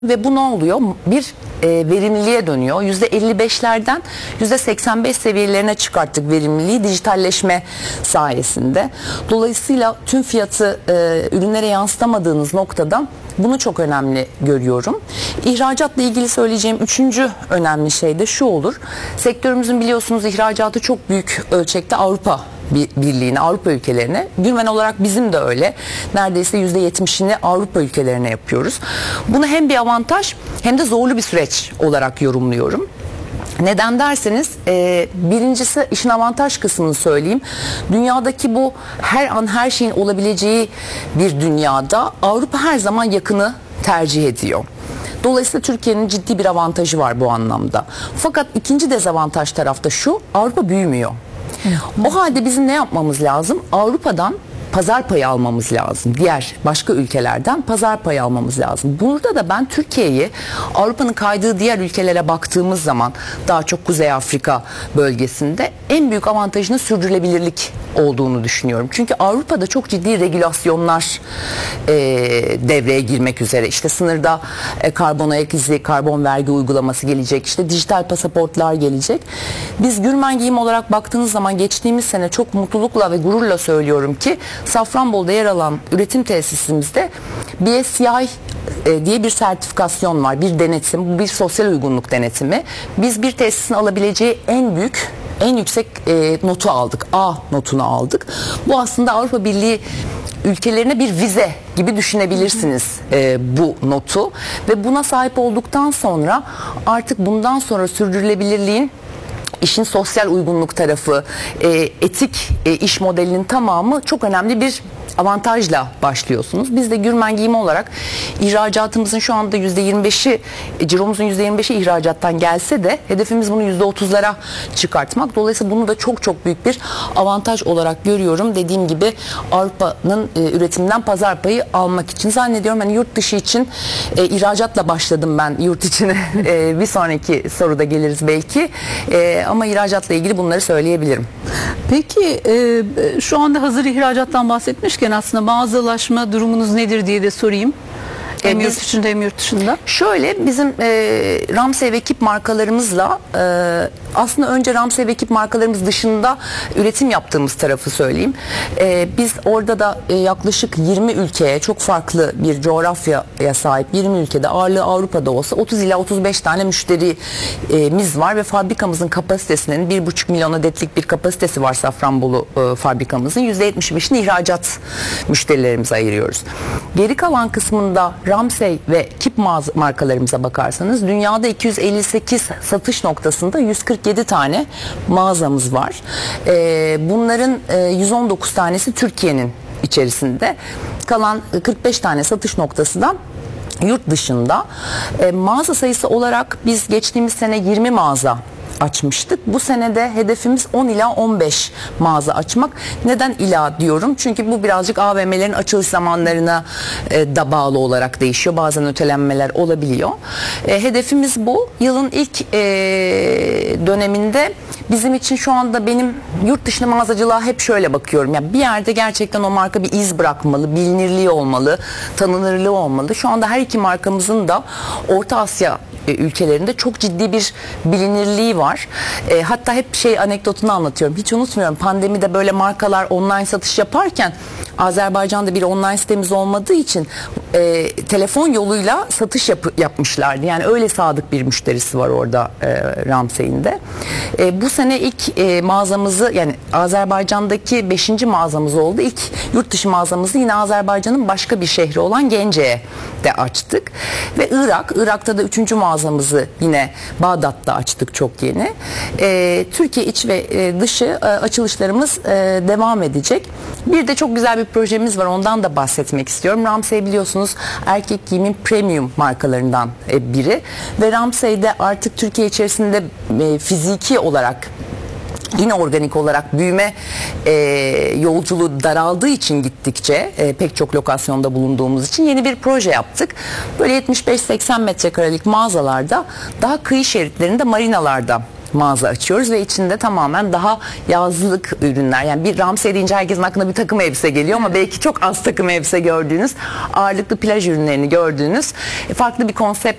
Ve bu ne oluyor? Bir verimliliğe dönüyor. %55'lerden %85 seviyelerine çıkarttık verimliliği dijitalleşme sayesinde. Dolayısıyla tüm fiyatı ürünlere yansıtamadığınız noktada bunu çok önemli görüyorum. İhracatla ilgili söyleyeceğim üçüncü önemli şey de şu olur. Sektörümüzün biliyorsunuz ihracatı çok büyük ölçekte Avrupa Birliği'ne, Avrupa ülkelerine. Gürmen olarak bizim de öyle. Neredeyse %70'ini Avrupa ülkelerine yapıyoruz. Bunu hem bir avantaj hem de zorlu bir süreç olarak yorumluyorum. Neden derseniz birincisi işin avantaj kısmını söyleyeyim. Dünyadaki bu her an her şeyin olabileceği bir dünyada Avrupa her zaman yakını tercih ediyor. Dolayısıyla Türkiye'nin ciddi bir avantajı var bu anlamda. Fakat ikinci dezavantaj tarafta şu: Avrupa büyümüyor. O halde bizim ne yapmamız lazım? Avrupa'dan pazar payı almamız lazım. Diğer başka ülkelerden pazar payı almamız lazım. Burada da ben Türkiye'yi Avrupa'nın kaydığı diğer ülkelere baktığımız zaman daha çok Kuzey Afrika bölgesinde en büyük avantajının sürdürülebilirlik olduğunu düşünüyorum. Çünkü Avrupa'da çok ciddi regülasyonlar devreye girmek üzere. İşte sınırda karbon ayak izi, karbon vergi uygulaması gelecek. İşte dijital pasaportlar gelecek. Biz Gürmen Giyim olarak baktığınız zaman geçtiğimiz sene çok mutlulukla ve gururla söylüyorum ki Safranbolu'da yer alan üretim tesisimizde BSCI diye bir sertifikasyon var. Bir denetim, bir sosyal uygunluk denetimi. Biz bir tesisin alabileceği en yüksek notu aldık. A notunu aldık. Bu aslında Avrupa Birliği ülkelerine bir vize gibi düşünebilirsiniz bu notu. Ve buna sahip olduktan sonra artık bundan sonra sürdürülebilirliğin işin sosyal uygunluk tarafı, etik iş modelinin tamamı çok önemli bir avantajla başlıyorsunuz. Biz de Gürmen Giyim olarak ihracatımızın şu anda %25'i, ciromuzun %25'i ihracattan gelse de hedefimiz bunu %30'lara çıkartmak. Dolayısıyla bunu da çok çok büyük bir avantaj olarak görüyorum. Dediğim gibi Avrupa'nın üretiminden pazar payı almak için. Zannediyorum hani yurt dışı için ihracatla başladım ben, yurt içine bir sonraki soruda geliriz belki. Ama ihracatla ilgili bunları söyleyebilirim. Peki şu anda hazır ihracattan bahsetmişken aslında mağazalaşma durumunuz nedir diye de sorayım. Hem yurt içinde hem yurt dışında. Şöyle bizim Ramsey ve Kip markalarımızla aslında önce Ramsey ve Kip markalarımız dışında üretim yaptığımız tarafı söyleyeyim. Biz orada da yaklaşık 20 ülkeye, çok farklı bir coğrafyaya sahip 20 ülkede, ağırlığı Avrupa'da olsa 30 ila 35 tane müşterimiz var ve fabrikamızın kapasitesinin 1,5 milyon adetlik bir kapasitesi var Safranbolu fabrikamızın. %75'ini ihracat müşterilerimize ayırıyoruz. Geri kalan kısmında Ramsey ve Kip markalarımıza bakarsanız dünyada 258 satış noktasında 147 tane mağazamız var. Bunların 119 tanesi Türkiye'nin içerisinde. Kalan 45 tane satış noktası da yurt dışında. Mağaza sayısı olarak biz geçtiğimiz sene 20 mağaza açmıştık. Bu senede hedefimiz 10 ila 15 mağaza açmak. Neden ila diyorum? Çünkü bu birazcık AVM'lerin açılış zamanlarına da bağlı olarak değişiyor. Bazen ötelenmeler olabiliyor. Hedefimiz bu. Yılın ilk döneminde bizim için şu anda benim yurt dışına mağazacılığa hep şöyle bakıyorum. Yani bir yerde gerçekten o marka bir iz bırakmalı, bilinirliği olmalı, tanınırlığı olmalı. Şu anda her iki markamızın da Orta Asya ülkelerinde çok ciddi bir bilinirliği var. Hatta hep anekdotunu anlatıyorum. Hiç unutmuyorum. Pandemide böyle markalar online satış yaparken Azerbaycan'da bir online sitemiz olmadığı için telefon yoluyla satış yapmışlardı. Yani öyle sadık bir müşterisi var orada Ramsey'in de. Bu sene ilk mağazamızı, yani Azerbaycan'daki 5. mağazamız oldu. İlk yurt dışı mağazamızı yine Azerbaycan'ın başka bir şehri olan Gence'ye de açtık. Ve Irak'ta da 3. mağazamızı yine Bağdat'ta açtık çok yeni. Türkiye iç ve dışı açılışlarımız devam edecek. Bir de çok güzel bir projemiz var. Ondan da bahsetmek istiyorum. Ramsey biliyorsunuz erkek giyimin premium markalarından biri. Ve Ramsey'de artık Türkiye içerisinde fiziki olarak, inorganik olarak büyüme yolculuğu daraldığı için gittikçe pek çok lokasyonda bulunduğumuz için yeni bir proje yaptık. Böyle 75-80 metrekarelik mağazalarda, daha kıyı şeritlerinde, marinalarda mağaza açıyoruz ve içinde tamamen daha yazlık ürünler. Yani bir Ramsey deyince herkesin aklına bir takım elbise geliyor ama belki çok az takım elbise gördüğünüz, ağırlıklı plaj ürünlerini gördüğünüz farklı bir konsept